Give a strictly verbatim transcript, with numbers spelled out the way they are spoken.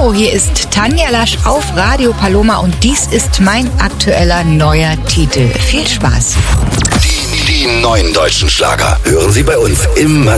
Hallo, hier ist Tanja Lasch auf Radio Paloma und dies ist mein aktueller neuer Titel. Viel Spaß. Die, die neuen deutschen Schlager hören Sie bei uns im